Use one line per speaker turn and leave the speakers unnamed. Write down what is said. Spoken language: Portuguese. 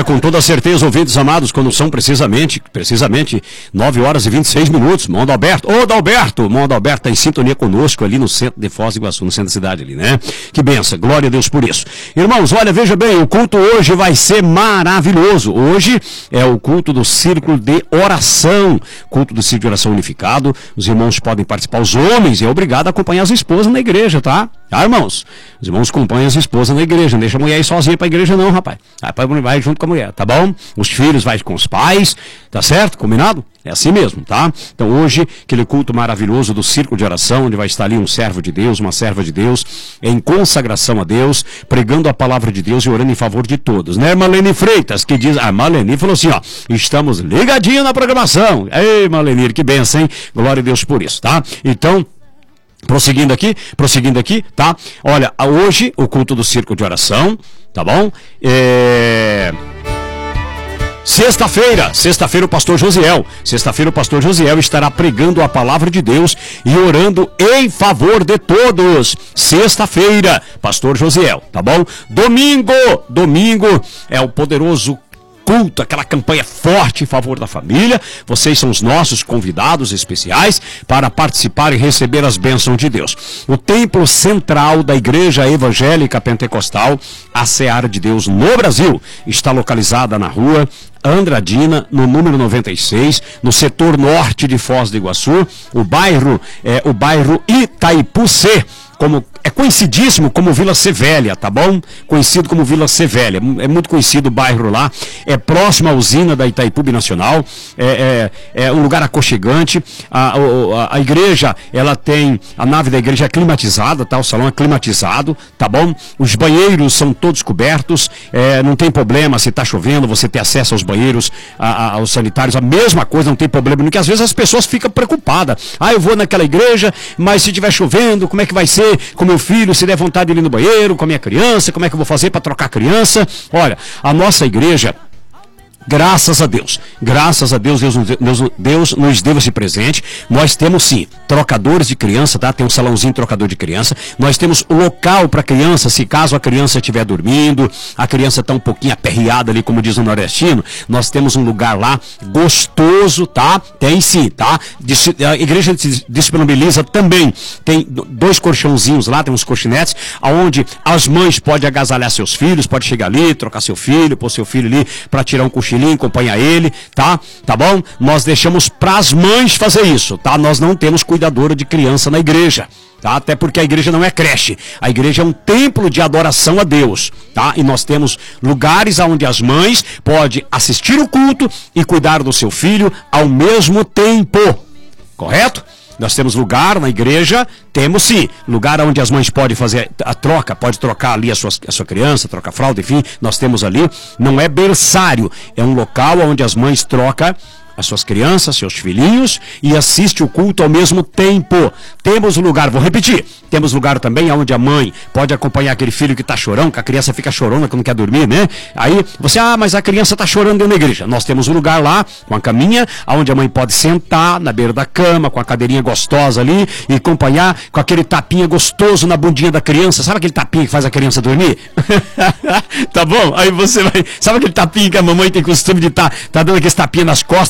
Com toda certeza, ouvintes amados, quando são precisamente 9 horas e 26 minutos. Mão Adalberto, Mão Adalberto está em sintonia conosco ali no centro de Foz do Iguaçu, no centro da cidade ali, né? Que benção, glória a Deus por isso. Irmãos, olha, veja bem, o culto hoje vai ser maravilhoso. Hoje é o culto do Círculo de Oração, culto do Círculo de Oração Unificado. Os irmãos podem participar, os homens, é obrigado a acompanhar as esposas na igreja, tá? Tá, irmãos? Os irmãos acompanham as esposas na igreja, não deixa a mulher ir sozinha pra igreja não, rapaz. Vai junto com a mulher, tá bom? Os filhos vai com os pais, tá certo? Combinado? É assim mesmo, tá? Então hoje, aquele culto maravilhoso do Círculo de Oração, onde vai estar ali um servo de Deus, uma serva de Deus, em consagração a Deus, pregando a palavra de Deus e orando em favor de todos, né? Marlene Freitas, que diz, a Marlene falou assim, ó, estamos ligadinhos na programação. Ei, Marlene, que benção, hein? Glória a Deus por isso, tá? Então, prosseguindo aqui, tá? Olha, hoje o culto do Círculo de Oração, tá bom? Sexta-feira o pastor Josiel estará pregando a palavra de Deus e orando em favor de todos. Sexta-feira, pastor Josiel, tá bom? Domingo é o poderoso culto, aquela campanha forte em favor da família. Vocês são os nossos convidados especiais para participar e receber as bênçãos de Deus. O templo central da Igreja Evangélica Pentecostal, a Seara de Deus no Brasil, está localizada na rua Andradina, no número 96, no setor norte de Foz do Iguaçu. O bairro Itaipu-C, é conhecidíssimo como Vila Sevélia, tá bom? Conhecido como Vila Sevélia, é muito conhecido o bairro lá, é próximo à usina da Itaipu Binacional, é um lugar aconchegante. A igreja, ela tem, a nave da igreja é climatizada, tá? O salão é climatizado, tá bom? Os banheiros são todos cobertos, não tem problema se tá chovendo, você ter acesso aos banheiros, aos sanitários, a mesma coisa, não tem problema, porque às vezes as pessoas ficam preocupadas. Eu vou naquela igreja, mas se estiver chovendo, como é que vai ser com meu filho, se der vontade de ir no banheiro, com a minha criança, como é que eu vou fazer para trocar a criança? Olha, a nossa igreja, graças a Deus, Deus nos deu esse presente. Nós temos sim trocadores de criança, tá? Tem um salãozinho trocador de criança. Nós temos local para criança, se caso a criança estiver dormindo, a criança está um pouquinho aperreada ali, como diz o nordestino, nós temos um lugar lá gostoso, tá? Tem sim, tá? A igreja disponibiliza também, tem 2 colchãozinhos lá, tem uns colchonetes, aonde as mães podem agasalhar seus filhos, pode chegar ali, trocar seu filho, pôr seu filho ali para tirar um cochilinho, acompanhar ele, tá? Tá bom? Nós deixamos para as mães fazer isso, tá? Nós não temos cuidadora de criança na igreja, tá? Até porque a igreja não é creche, a igreja é um templo de adoração a Deus, tá? E nós temos lugares onde as mães podem assistir o culto e cuidar do seu filho ao mesmo tempo, correto? Nós temos lugar na igreja, temos sim, lugar onde as mães podem fazer a troca, pode trocar ali a sua criança, trocar fralda, enfim, nós temos ali, não é berçário, é um local onde as mães trocam as suas crianças, seus filhinhos, e assiste o culto ao mesmo tempo. Temos lugar, vou repetir, temos lugar também onde a mãe pode acompanhar aquele filho que está chorando, que a criança fica chorando, que não quer dormir, né? Aí você, mas a criança está chorando dentro da igreja. Nós temos um lugar lá, com a caminha, onde a mãe pode sentar na beira da cama, com a cadeirinha gostosa ali, e acompanhar com aquele tapinha gostoso na bundinha da criança. Sabe aquele tapinha que faz a criança dormir? Tá bom? Aí você vai, sabe aquele tapinha que a mamãe tem costume de tá dando aquele tapinha nas costas,